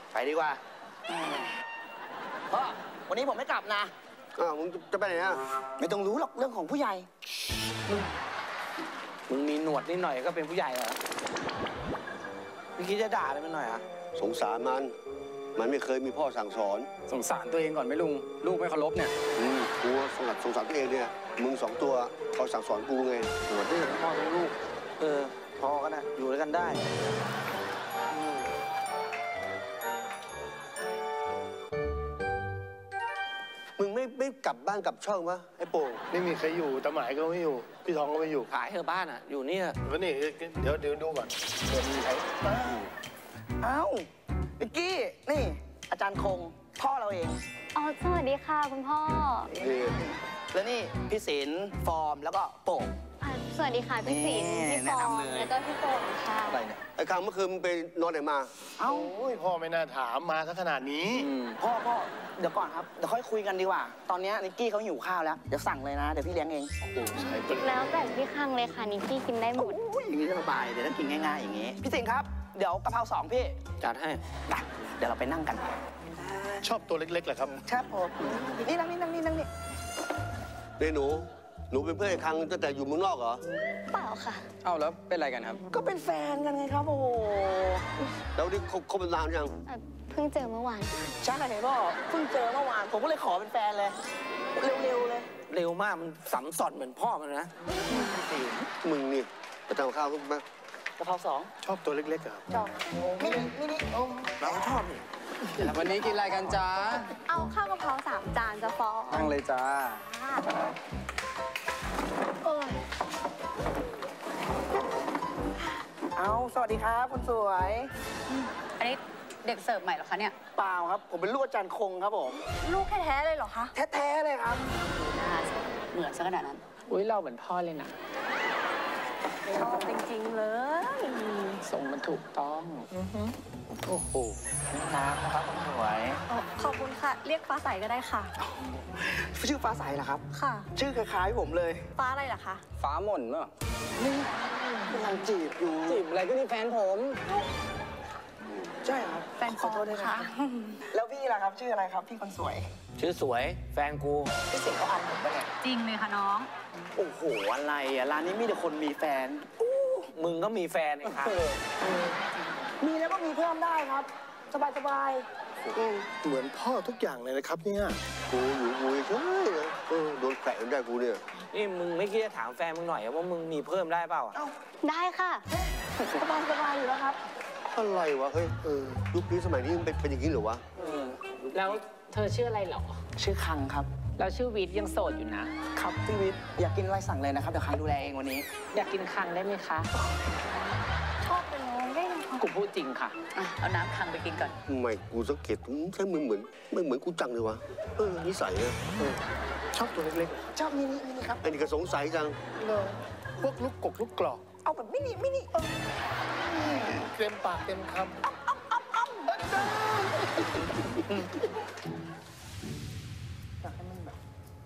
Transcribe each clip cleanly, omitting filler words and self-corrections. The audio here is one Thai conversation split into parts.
ไปดีกว่าพ่อวันนี้ผมไม่กลับนะมึงจะไปไหนอ่ะไม่ต้องรู้หรอกเรื่องของผู้ใหญ่มึงมีหนวดนิดหน่อยก็เป็นผู้ใหญ่เหรอไม่คิดจะด่าอะไรมันหน่อยอ่ะสงสารมันไม่เคยมีพ่อสั่งสอนสงสารตัวเองก่อนไหมลุงลูกไม่เคารพเนี่ยกูสงสารตัวเองเนี่ยมึง2 ตัวเขาสั่งสอนกูไงหนวดด้วยพ่อทั้งลูกพอกันนะอยู่ด้วยกันได้มึงไม่กลับบ้านกลับช่องมะไอ้โป่งไม่มีใครอยู่ตาหมายก็ไม่อยู่พี่ทองก็ไม่อยู่ขายเธอบ้านอ่ะอยู่เนี่ยวันนี้เดี๋ยวดูก่อนเดี๋ยวมีใครเอ้าวิกกี้นี่อาจารย์คงพ่อเราเองอ๋อสวัสดีค่ะคุณพ่อแล้วนี่พี่ศิลป์ฟอร์มแล้วก็โป่งสวัสดีค่ะพี่ศิลป์พี่ฟอร์มแล้วก็พี่โป่งค่ะอะไรเนี่ยไอ้ครั้งเมื่อคืนมึงไปนอนไหนมาโอ้ยพ่อไม่น่าถามมาซะขนาดนี้พ่อเดี๋ยวก่อนครับเดี๋ยวค่อยคุยกันดีกว่าตอนนี้นิกกี้เขาหิวข้าวแล้วเดี๋ยวสั่งเลยนะเดี๋ยวพี่เลี้ยงเองแล้วแต่พี่คังเลยค่ะนิกกี้กินได้หมดอย่างนี้สบายเดี๋ยวต้องกินง่ายๆอย่างนี้พี่ศิลป์ครับเดี๋ยวกะเพรา2พี่จัดให้เดี๋ยวเราไปนั่งกันชอบตัวเล็กๆเหรอครับครับผมนี่นั่งนี่หนูเป็นเพื่อนไอ้ครั้งตั้งแต่อยู่เมืองนอกเหรอเปล่าค่ะเอาแล้วเป็นอะไรกันครับก็เป็นแฟนกันไงครับโอ้แล้วนี่เขาเป็นนานยังเพิ่งเจอเมื่อวานใช่เห็นป่ะเพิ่งเจอเมื่อวานผมก็เลยขอเป็นแฟนเลยเร็วเลยเร็วมากมันสัมสอนเหมือนพ่อมันนะมึงนี่ไปทำข้าวกันไหมกะเพรา2 ชอบตัวเล็กๆเหรอชอบมินิเราชอบนี่วันนี้กินอะไรกันจ้าเอาข้าวกะเพรา3 จานจะฟองนั่งเลยจ้าเอาสวัสดีครับคนสวยอันนี้เด็กเสิร์ฟใหม่เหรอคะเนี่ยเปล่าครับผมเป็นลูกอาจารย์คงครับผมลูกแท้ๆเลยเหรอคะแท้ๆเลยครับเหมือนซะขนาดนั้นอุ้ยเราเหมือนพ่อเลยนะชอบจริงๆเลยส่งมันถูกต้องโอ้โหน้ำนะครับคนสวยขอบคุณค่ะเรียกฟ้าใสก็ได้ค่ะชื่อฟ้าใสเหรอครับค่ะชื่อคล้ายๆผมเลยฟ้าอะไรล่ะคะฟ้าหม่นมั้งนี่กำลังจีบอยู่จีบอะไรก็นี่แฟนผมใช่ครับแฟนขอโทษด้วยค่ะแล้วพี่ล่ะครับชื่ออะไรครับพี่คนสวยชื่อสวยแฟนกูพี่สิงห์เขาอันผมปะเนี่ยจริงเลยค่ะน้องโอ้โหอะไรอ่ะร้านนี้มีแต่คนมีแฟนมึงก็มีแฟนไงครับมีแล้วก็มีเพิ่มได้ครับสบายเหมือนพ่อทุกอย่างเลยนะครับเนี่ยกูอยู่กูใช่โดนแขวะได้กูเนี่ยนี่มึงไม่คิดจะถามแฟนมึงหน่อยว่ามึงมีเพิ่มได้เปล่าได้ค่ะสบายอยู่แล้วครับอะไรวะเฮ้ยยุคนี้สมัยนี้มันเป็นอย่างนี้เหรอวะแล้วเธอชื่ออะไรเหรอชื่อคังครับแล้วชื่อวิทย์ยังโสดอยู่นะครับพี่วิทย์อยากกินอะไรสั่งเลยนะครับเดี๋ยวคังดูแลเองวันนี้อยากกินคังได้ไหมคะชอบไปเลยได้ไหมคะกูพูดจริงค่ะเอาน้ำคังไปกินก่อนทำไมกูสังเกตใช่มึงเหมือนกูจังเลยวะนิสัยอะชอบตัวเล็กๆชอบมินิครับไอ้นี่ก็สงสัยจังพวกลูกกกลูกกรอกเอาแบบมินิเต็มปากเต็มคำอยากให้มันแบบ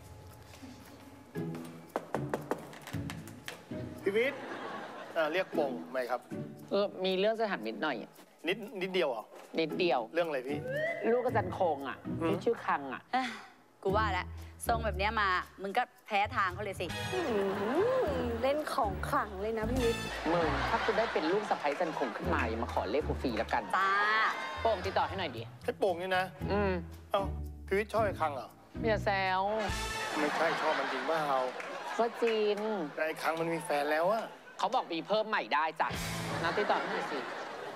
พี่วิทย์เรียกโป่งไหมครับมีเรื่องจะถามนิดหน่อยนิดเดียวเหรอนิดเดียวเรื่องอะไรพี่ลูกอาจารย์คงอ่ะที่ชื่อคังอ่ะกูว่าแล้วทรงแบบนี้มามึงก็แพ้ทางเขาเลยสิเล่นของขลังเลยนะพี่วิทย์มึงถ้าคุณได้เป็นลูกสะใภ้อาจารย์คงขึ้นมาอย่ามาขอเลขกูฟรีแล้วกันจ้าโป่งติดต่อให้หน่อยดิให้โป่งนี่นะเอ้าพี่วิทย์ชอบไอ้คังเหรออย่าแซวไม่ใช่ชอบมันจริงบ้าเอาก็จริงแต่ไอ้คังมันมีแฟนแล้วอะเขาบอกมีเพิ่มใหม่ได้จ้ะนัดติดต่อให้หน่อยสิ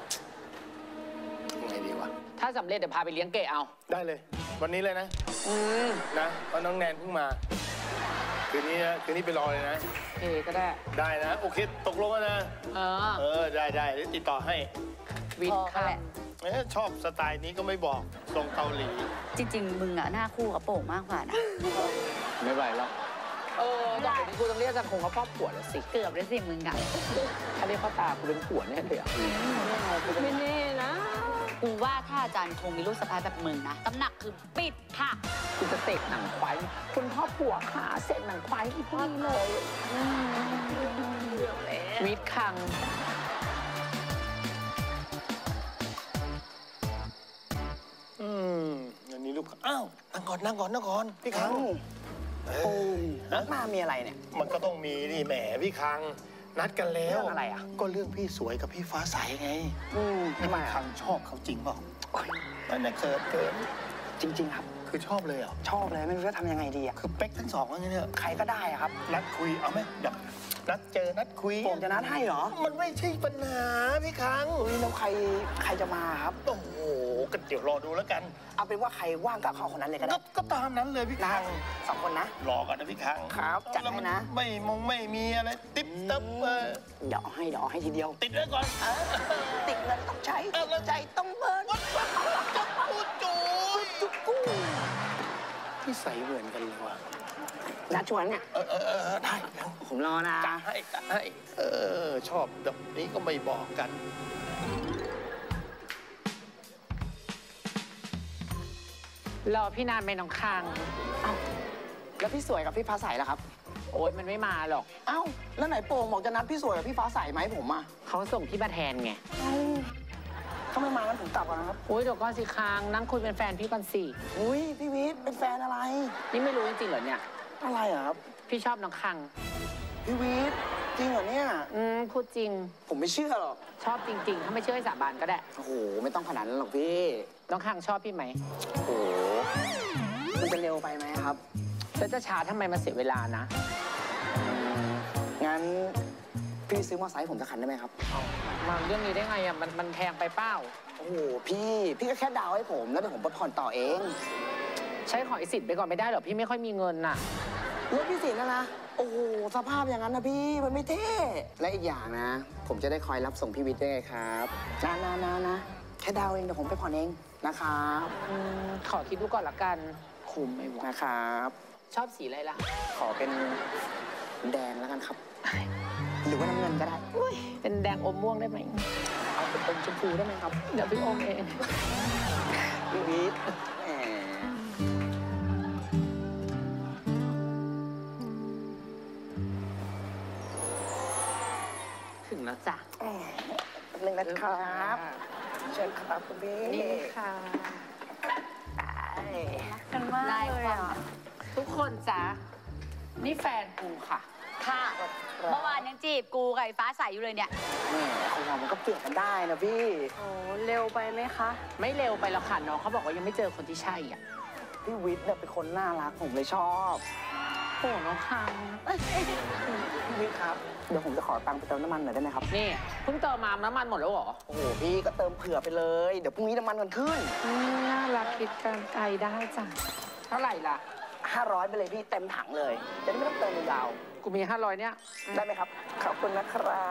ยังไงดีวะถ้าสำเร็จเดี๋ยวพาไปเลี้ยงเกะเอาได้เลยวันนี้เลยนะนะเพราะน้องแนนเพิ่งมาคืนนี้ไปรอเลยนะก็ได้นะโอเคตกลงกันนะได้ติดต่อให้วินค่ะชอบสไตล์นี้ก็ไม่บอกทรงเกาหลีจริงๆมึงอะหน้าคู่กับโป่งมากกว่านะไม่ไหวหรอกต่อไปนี้กูต้องเรียกอาจารย์คงเขาพ่อผัวแล้วสิเกือบเลยสิมึงอะถ้าเรียกพ่อตากูเป็นผัวแน่เลยอะไม่แน่นะกูว่าถ้าอาจารย์คงมีลูกสะใภ้แบบมึงนะตำหนักคือปิดค่ะกูจะเตะหนังควายคุณพ่อผัวขาเสร็จหนังควายที่พ่อเลยวิทย์คังอันนี้ลูกอ้าวนั่งก่อนนั่งก่อนนั่งก่อนพี่คังโอ้นัดมามีอะไรเนี่ยมันก็ต้องมีนี่แหมพี่คัง นัดกันแล้วเรื่องอะไรอ่ะก็เรื่องพี่สวยกับพี่ฟ้าใสไงทำไมพี่อ่ะคังชอบเขาจริงเปล่านั่นน่ะเกินจริง ๆ ครับคือชอบเลยเหรอชอบเลยไม่รู้จะทำยังไงดีอ่ะคือเป๊กทั้งสองว่าไงเนี่ยใครก็ได้อะครับนัดคุยเอาไหมแบบนัดเจอนัดคุยผมจะนัดให้เหรอมันไม่ใช่ปัญหาพี่คังเฮ้ยแล้วใครจะมาครับโอ้โหก็เดี๋ยวรอดูแล้วกันเอาเป็นว่าใครว่างกับเขาคนนั้นเลยก็ได้ก็ตามนั้นเลยพี่นะคังสองคนนะรอก่อนนะพี่คังครับจัดให้นะไม่มีอะไรติ๊บตับเดี๋ยวเอาให้ทีเดียวติดไว้ก่อนติดเงินต้องใช้ติดใจต้องเบิร์นจูจูจุกู้ที่ใส่เหมือนกันเลยว่ะนัดชวนเนี่ยได้ผมรอนะกะให้ชอบแบบนี้ก็ไม่บอกกันรอพี่นานไหมน้องคังเอ้าแล้วพี่สวยกับพี่ฟ้าใสล่ะครับโอ๊ยมันไม่มาหรอกเอ้าแล้วไหนโป่งบอกจะนัดพี่สวยกับพี่ฟ้าใสไหมาให้ผมอ่ะเขาส่งพี่มาแทนไงถ้าไม่มางั้นผมกลับก่อนนะครับโอ๊ยเดี๋ยวก่อนสิคังนั่งคุยเป็นแฟนพี่ก่อนสิอุ้ยพี่วิทย์เป็นแฟนอะไรนี่ไม่รู้จริงๆเหรอเนี่ยอะไรอะครับพี่ชอบน้องคังพี่วิทย์จริงเหรอเนี่ยพูดจริงผมไม่เชื่อหรอกชอบจริงๆ ถ้าไม่เชื่อให้สาบานก็ได้โอ้โหไม่ต้องขนาดนั้นหรอกพี่น้องคังชอบพี่ไหมโอ้โหมันจะเร็วไปไหมครับแล้วจะช้าทำไมมาเสียเวลานะงั้นพี่ซื้อมอเตอร์ไซค์ผมจะคันได้ไหมครับมาเรื่องนี้ได้ไงอ่ะมันแพงไปเป้าโอ้โหพี่ก็แค่ดาวน์ให้ผมแล้วเดี๋ยวผมผ่อนต่อเองใช้ขอยสิทธิ์ไปก่อนไม่ได้หรอพี่ไม่ค่อยมีเงินน่ะรถพี่สินนะโอ้โหสภาพอย่างนั้นนะพี่มันไม่เท่และอีกอย่างนะ ผมจะได้คอยรับส่งพี่วิทย์ด้วยไงครับนะแค่ดาวน์เองเดี๋ยวผมไปผ่อนเองนะครับขอคิดดูก่อนละกันคุ้มไหมวะนะครับชอบสีอะไรล่ะขอเป็นแดงแล้วกันครับ หรือว่าน้ำเงินก็ได้เป็นแดงอมม่วงได้ไหมเอาเป็นอมชมพูได้ไหมครับเดี๋ยวพี่อมเองพี่วิทย์แหมถึงแล้วจ้ะหนึ่งนะครับ เชิญครับคุณพี่นี่ค่ะกันมากได้เลยค่ะอ่ะทุกคนจ้ะนี่แฟนกูค่ะค่ะ เมื่อวานยังจีบกูกับไอ้ฟ้าใสอยู่เลยเนี่ยแหมคนเรามันก็เปลี่ยนกันได้นะพี่โอ้เร็วไปไหมคะไม่เร็วไปหรอกค่ะน้องเขาบอกว่ายังไม่เจอคนที่ใช่อ่ะพี่วิทย์เนี่ยเป็นคนน่ารักผมเลยชอบโอ้น้องคังพี่วิทย์ครับ เดี๋ยวผมจะขอตังค์ไปเติมน้ำมันหน่อยได้ไหมครับนี่เพิ่งเติมมาน้ำมันหมดแล้วเหรอโอ้โหพี่ก็เติมเผื่อไปเลย เดี๋ยวพรุ่งนี้น้ำมันมันขึ้นน่ารักคิดการไกลได้จ้ะเท่าไหร่ล่ะ 500ไปเลยพี่เต็มถังเลย จะได้ไม่ต้องเติมยาวกูมี500เนี่ยได้ไหมครับ ขอบคุณนะครับ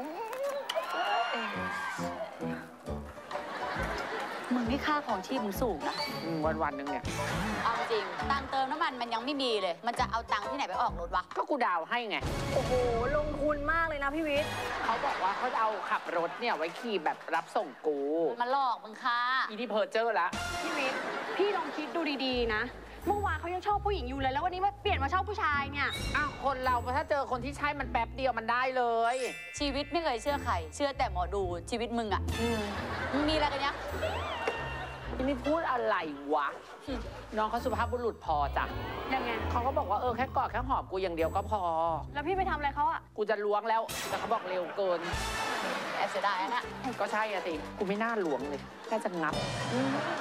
มึงนี่ค่าของชีพมึงสูงนะวันๆหนึงเนี่ยเอาจริง ตังค์เติมน้ำมันมันยังไม่มีเลย มันจะเอาตังค์ที่ไหนไปออกรถวะก็กูดาวให้ไงโอ้โห ลงทุนมากเลยนะพี่วิทย์เขาบอกว่าเขาจะเอาขับรถเนี่ยไว้ขี่แบบรับส่งกูมันหลอกมึงค่ะอีที่เพอเจอร์ละพี่วิทย์ พี่ลองคิดดูดีๆนะ เมื่อวานเขายังชอบผู้หญิงอยู่เลย แล้ววันนี้มาเปลี่ยนมาชอบผู้ชายเนี่ยอ้าวคนเราถ้าเจอคนที่ใช่มันแป๊บเดียวมันได้เลยชีวิตไม่เคยเชื่อใคร เชื่อแต่หมอดูชีวิตมึงอะมึงมีอะไรกันเนี้ยที่นี่พูดอะไรวะ น้องเขาสุภาพบุรุษพอจ้ะยังไงเขาก็บอกว่าแค่กอดแค่หอมกูอย่างเดียวก็พอแล้วพี่ไปทำอะไรเขาอะกูจะล้วงแล้ว แต่เขาบอกเร็วเกินแอบเสียดายอะนะก็ใช่อะสิ กูไม่น่าล้วงเลยแค่จะงับ